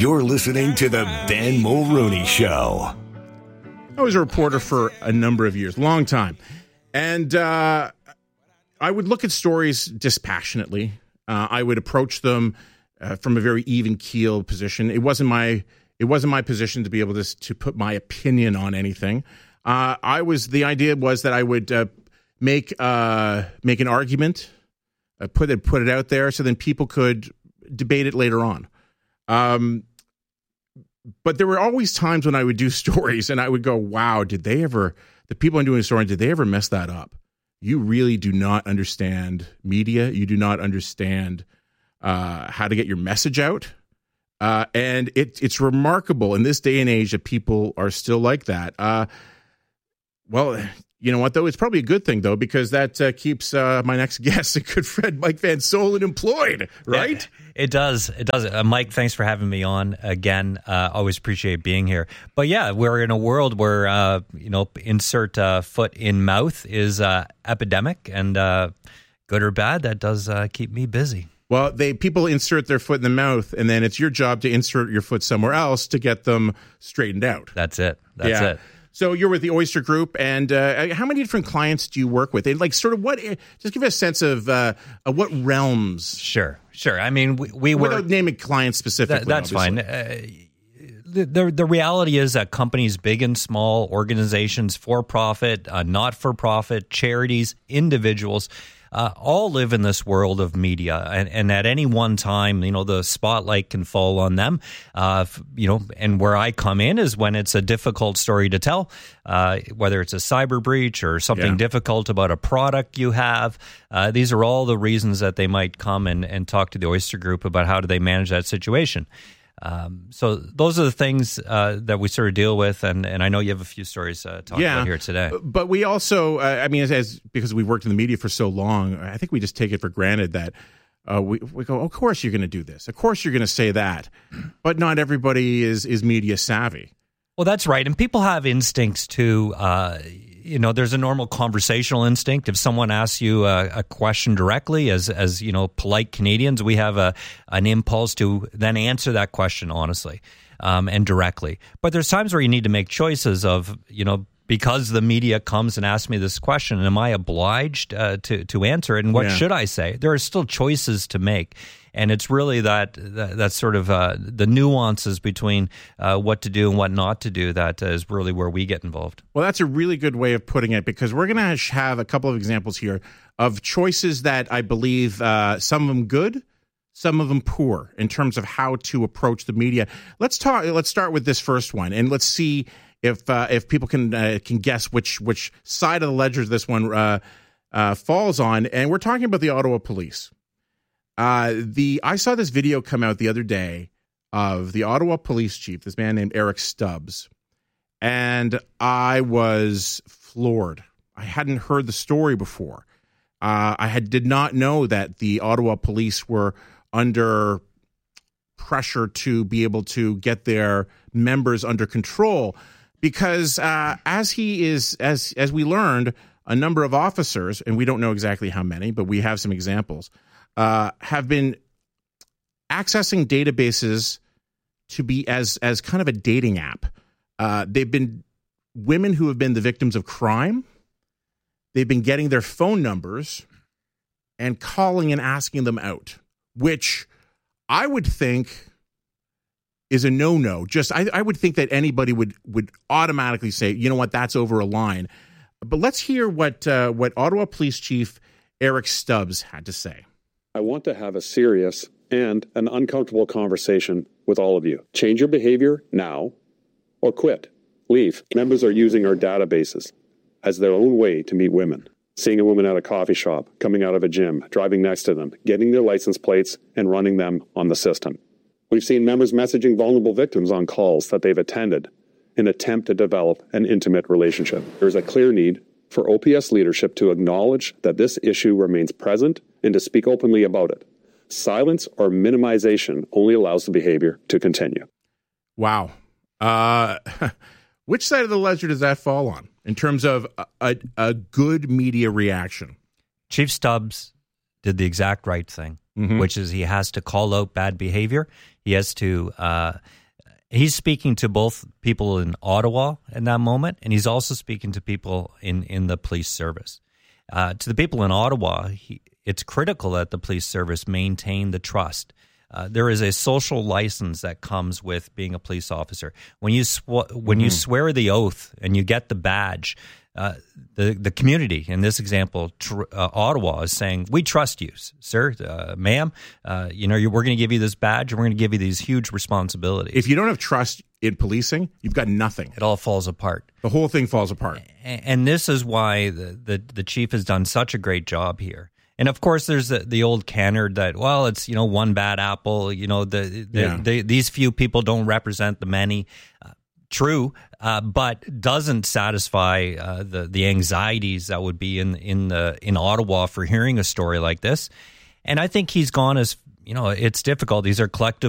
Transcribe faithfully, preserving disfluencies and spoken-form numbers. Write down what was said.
You're listening to the Ben Mulrooney Show. I was a reporter for a number of years, long time. And uh, I would look at stories dispassionately. Uh, I would approach them uh, from a very even keel position. It wasn't my it wasn't my position to be able to to put my opinion on anything. Uh, I was the idea was that I would uh, make uh, make an argument, uh, put it put it out there, so then people could debate it later on. Um, but there were always times when I would do stories and I would go, "Wow, did they ever? The people I'm doing a story, did they ever mess that up? You really do not understand media. You do not understand uh, how to get your message out." Uh, and it, it's remarkable in this day and age that people are still like that. Uh, well, you know what, though? It's probably a good thing, though, because that uh, keeps uh, my next guest, a good friend, Mike Van Soelen, employed, right? It, it does. It does. Uh, Mike, thanks for having me on again. Uh, always appreciate being here. But yeah, we're in a world where, uh, you know, insert uh, foot in mouth is uh, epidemic, and uh, good or bad, that does uh, keep me busy. Well, they people insert their foot in the mouth, and then it's your job to insert your foot somewhere else to get them straightened out. That's it. That's yeah. it. So you're with the Oyster Group, and uh, how many different clients do you work with? And like, sort of what? Just give us a sense of, uh, of what realms. Sure, sure. I mean, we, we were without naming clients specifically. That, that's obviously. fine. Uh, the, the the reality is that companies, big and small, organizations, for profit, uh, not for profit, charities, individuals, Uh, all live in this world of media, and, and at any one time, you know, the spotlight can fall on them. Uh, you know, and where I come in is when it's a difficult story to tell, uh, whether it's a cyber breach or something yeah. difficult about a product you have. Uh, these are all the reasons that they might come and, and talk to the Oyster Group about how do they manage that situation. Um, so those are the things uh, that we sort of deal with, and, and I know you have a few stories uh, to talk yeah, about here today. But we also, uh, I mean, as, as because we've worked in the media for so long, I think we just take it for granted that uh, we we go, of course you're going to do this, of course you're going to say that, but not everybody is is media savvy. Well, that's right, and people have instincts too. Uh, you know, there's a normal conversational instinct. If someone asks you a, a question directly, as as you know, polite Canadians, we have a an impulse to then answer that question honestly um, and directly. But there's times where you need to make choices of, you know, because the media comes and asks me this question, am I obliged uh, to to answer it? And what yeah. should I say? There are still choices to make. And it's really that that, that sort of uh, the nuances between uh, what to do and what not to do that is really where we get involved. Well, that's a really good way of putting it, because we're going to have a couple of examples here of choices that I believe uh, some of them good, some of them poor in terms of how to approach the media. Let's talk. Let's start with this first one, and let's see if uh, if people can uh, can guess which which side of the ledger this one uh, uh, falls on. And we're talking about the Ottawa Police. Uh, the I saw this video come out the other day of the Ottawa police chief, this man named Eric Stubbs, and I was floored. I hadn't heard the story before. Uh, I had did not know that the Ottawa police were under pressure to be able to get their members under control, because uh, as he is, as as we learned, a number of officers, and we don't know exactly how many, but we have some examples. Uh, have been accessing databases to be as as kind of a dating app. Uh, they've been women who have been the victims of crime. They've been getting their phone numbers and calling and asking them out, which I would think is a no-no. Just I, I would think that anybody would would automatically say, you know what, that's over a line. But let's hear what uh, what Ottawa Police Chief Eric Stubbs had to say. I want to have a serious and an uncomfortable conversation with all of you. Change your behavior now or quit. Leave. Members are using our databases as their own way to meet women. Seeing a woman at a coffee shop, coming out of a gym, driving next to them, getting their license plates and running them on the system. We've seen members messaging vulnerable victims on calls that they've attended in an attempt to develop an intimate relationship. There is a clear need for O P S leadership to acknowledge that this issue remains present and to speak openly about it. Silence or minimization only allows the behavior to continue. Wow. Uh, which side of the ledger does that fall on in terms of a, a, a good media reaction? Chief Stubbs did the exact right thing, mm-hmm. which is he has to call out bad behavior. He has to. Uh, he's speaking to both people in Ottawa in that moment, and he's also speaking to people in in the police service. Uh, to the people in Ottawa, he, it's critical that the police service maintain the trust. Uh, there is a social license that comes with being a police officer. When you sw- when mm-hmm. you swear the oath and you get the badge, uh, the the community, in this example, tr- uh, Ottawa, is saying, "We trust you, sir, uh, ma'am. Uh, you know, you're, we're going to give you this badge, and we're going to give you these huge responsibilities." If you don't have trust in policing, you've got nothing. It all falls apart. The whole thing falls apart. And, and this is why the, the the chief has done such a great job here. And of course, there's the, the old canard that, well, it's, you know, one bad apple. You know, the, the, Yeah. the these few people don't represent the many. Uh, true, uh, but doesn't satisfy uh, the the anxieties that would be in in the in Ottawa for hearing a story like this. And I think he's gone as, you know, it's difficult. These are collective